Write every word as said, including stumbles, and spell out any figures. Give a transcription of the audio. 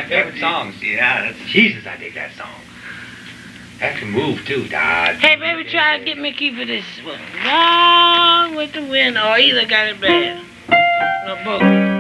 favorite songs. Yeah, that's Jesus. I dig that song. That can move too, Dad. Hey, baby, try to get me a key for this one. Gone with the wind, or either got it bad. No, both.